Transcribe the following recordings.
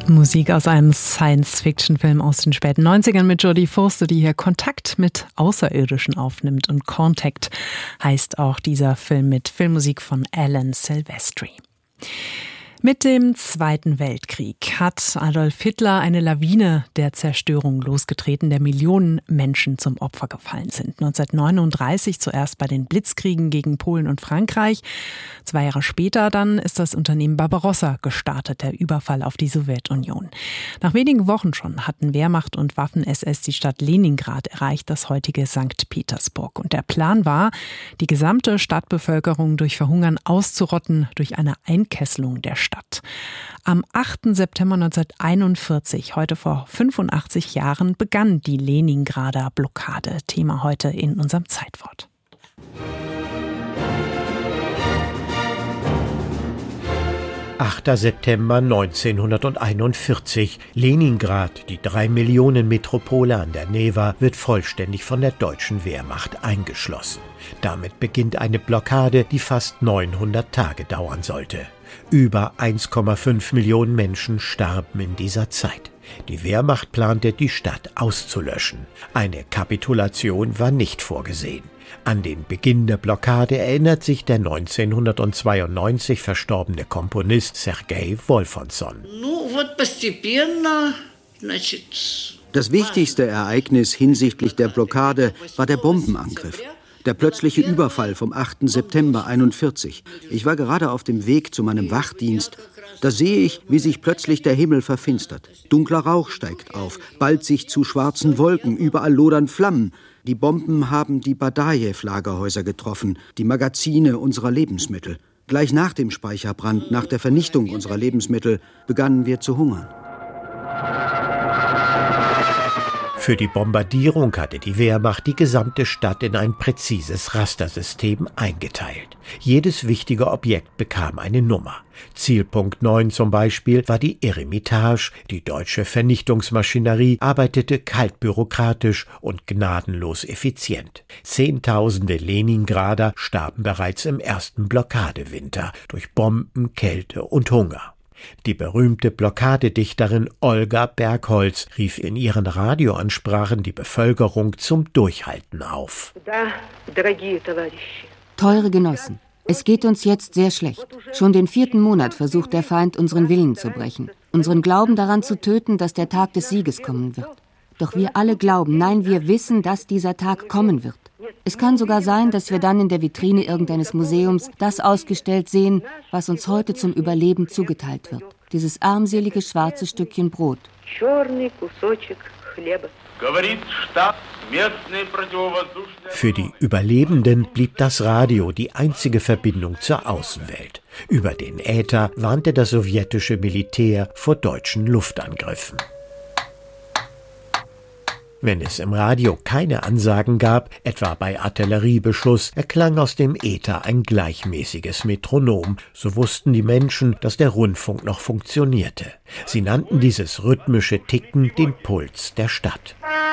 Musik aus einem Science-Fiction-Film aus den späten 90ern mit Jodie Foster, die hier Kontakt mit Außerirdischen aufnimmt. Und Contact heißt auch dieser Film mit Filmmusik von Alan Silvestri. Mit dem Zweiten Weltkrieg hat Adolf Hitler eine Lawine der Zerstörung losgetreten, der Millionen Menschen zum Opfer gefallen sind. 1939 zuerst bei den Blitzkriegen gegen Polen und Frankreich. 2 Jahre später dann ist das Unternehmen Barbarossa gestartet, der Überfall auf die Sowjetunion. Nach wenigen Wochen schon hatten Wehrmacht und Waffen-SS die Stadt Leningrad erreicht, das heutige Sankt Petersburg. Und der Plan war, die gesamte Stadtbevölkerung durch Verhungern auszurotten durch eine Einkesselung der Stadt. Am 8. September 1941, heute vor 85 Jahren, begann die Leningrader Blockade. Thema heute in unserem Zeitwort. »8. September 1941. Leningrad, die 3-Millionen-Metropole an der Newa, wird vollständig von der deutschen Wehrmacht eingeschlossen. Damit beginnt eine Blockade, die fast 900 Tage dauern sollte. Über 1,5 Millionen Menschen starben in dieser Zeit. Die Wehrmacht plante, die Stadt auszulöschen. Eine Kapitulation war nicht vorgesehen. An den Beginn der Blockade erinnert sich der 1992 verstorbene Komponist Sergei Wolfonsson. Das wichtigste Ereignis hinsichtlich der Blockade war der Bombenangriff. Der plötzliche Überfall vom 8. September 1941. Ich war gerade auf dem Weg zu meinem Wachdienst. Da sehe ich, wie sich plötzlich der Himmel verfinstert. Dunkler Rauch steigt auf, ballt sich zu schwarzen Wolken, überall lodern Flammen. Die Bomben haben die Badajew-Lagerhäuser getroffen, die Magazine unserer Lebensmittel. Gleich nach dem Speicherbrand, nach der Vernichtung unserer Lebensmittel, begannen wir zu hungern. Für die Bombardierung hatte die Wehrmacht die gesamte Stadt in ein präzises Rastersystem eingeteilt. Jedes wichtige Objekt bekam eine Nummer. Zielpunkt 9 zum Beispiel war die Eremitage. Die deutsche Vernichtungsmaschinerie arbeitete kaltbürokratisch und gnadenlos effizient. Zehntausende Leningrader starben bereits im ersten Blockadewinter durch Bomben, Kälte und Hunger. Die berühmte Blockadedichterin Olga Bergholz rief in ihren Radioansprachen die Bevölkerung zum Durchhalten auf. Teure Genossen, es geht uns jetzt sehr schlecht. Schon den 4. Monat versucht der Feind, unseren Willen zu brechen, unseren Glauben daran zu töten, dass der Tag des Sieges kommen wird. Doch wir alle glauben, nein, wir wissen, dass dieser Tag kommen wird. Es kann sogar sein, dass wir dann in der Vitrine irgendeines Museums das ausgestellt sehen, was uns heute zum Überleben zugeteilt wird. Dieses armselige schwarze Stückchen Brot. Für die Überlebenden blieb das Radio die einzige Verbindung zur Außenwelt. Über den Äther warnte das sowjetische Militär vor deutschen Luftangriffen. Wenn es im Radio keine Ansagen gab, etwa bei Artilleriebeschuss, erklang aus dem Äther ein gleichmäßiges Metronom. So wussten die Menschen, dass der Rundfunk noch funktionierte. Sie nannten dieses rhythmische Ticken den Puls der Stadt.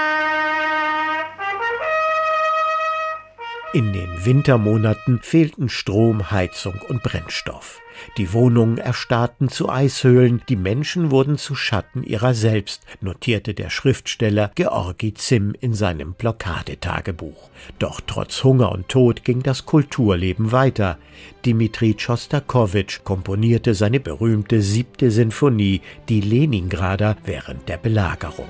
In den Wintermonaten fehlten Strom, Heizung und Brennstoff. Die Wohnungen erstarrten zu Eishöhlen, die Menschen wurden zu Schatten ihrer selbst, notierte der Schriftsteller Georgi Zimm in seinem Blockadetagebuch. Doch trotz Hunger und Tod ging das Kulturleben weiter. Dmitri Schostakowitsch komponierte seine berühmte 7. Sinfonie, die Leningrader, während der Belagerung.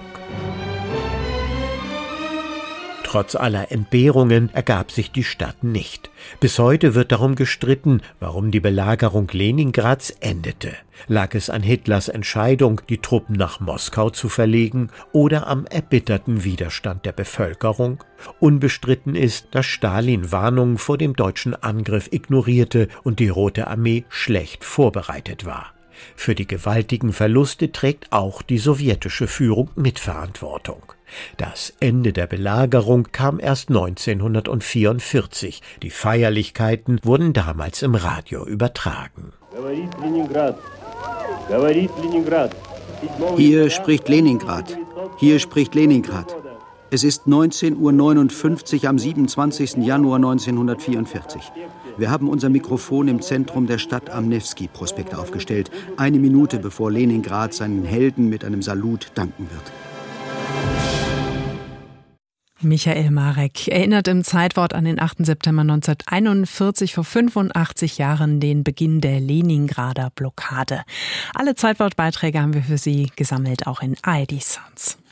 Trotz aller Entbehrungen ergab sich die Stadt nicht. Bis heute wird darum gestritten, warum die Belagerung Leningrads endete. Lag es an Hitlers Entscheidung, die Truppen nach Moskau zu verlegen, oder am erbitterten Widerstand der Bevölkerung? Unbestritten ist, dass Stalin Warnungen vor dem deutschen Angriff ignorierte und die Rote Armee schlecht vorbereitet war. Für die gewaltigen Verluste trägt auch die sowjetische Führung Mitverantwortung. Das Ende der Belagerung kam erst 1944. Die Feierlichkeiten wurden damals im Radio übertragen. Hier spricht Leningrad. Hier spricht Leningrad. Es ist 19:59 Uhr am 27. Januar 1944. Wir haben unser Mikrofon im Zentrum der Stadt am Newski-Prospekt aufgestellt, 1 Minute bevor Leningrad seinen Helden mit einem Salut danken wird. Michael Marek erinnert im Zeitwort an den 8. September 1941, vor 85 Jahren, den Beginn der Leningrader Blockade. Alle Zeitwortbeiträge haben wir für Sie gesammelt, auch in ARD Sounds.